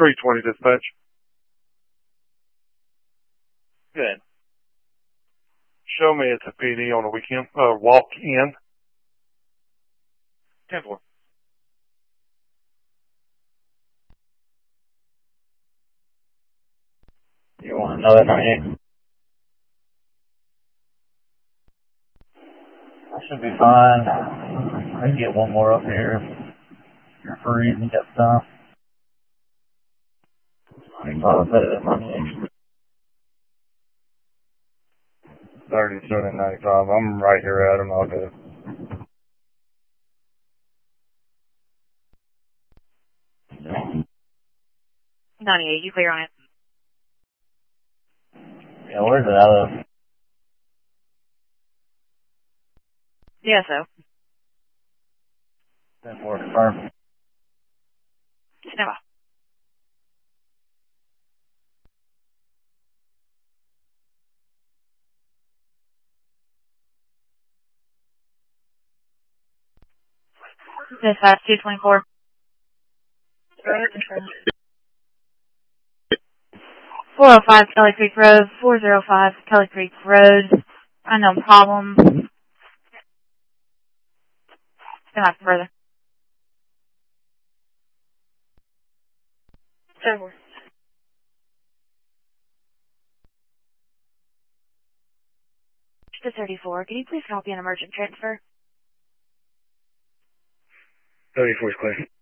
320 dispatch. Good. Show me it's a PD on a weekend, walk in. 10-4. You want to know that, don't you? I should be fine. I can get one more up here. You're free and you got stuff. I can probably put it in my name. 3795. I'm right here at him. I'll go. Yeah. 98, you clear on it. Yeah, where's it out of? Yeah, so. 10-4 confirm. Stand by. Dispatch 224. 405 Kelly Creek Road, 405 Kelly Creek Road. Unknown problem. Stand by for further. 7-4. To 34, can you please copy an emergent transfer? 34 is clear.